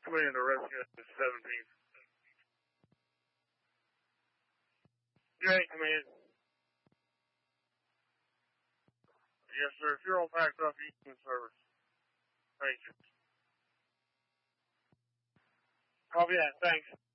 Command to rescue 17. You're in command. Yes, sir. If you're all packed up, you can service. Thank you. Copy that. Thanks.